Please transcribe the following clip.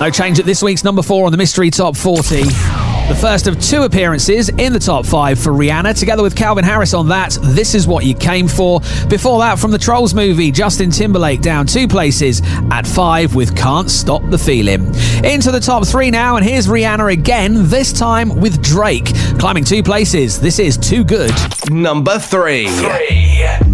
No change at this week's number 4 on the Mystery Top 40. The first of 2 appearances in the top 5 for Rihanna, together with Calvin Harris on that, This Is What You Came For. Before that, from the Trolls movie, Justin Timberlake down 2 places at 5 with Can't Stop the Feeling. Into the top 3 now, and here's Rihanna again, this time with Drake. Climbing 2 places, this is Too Good. Number 3.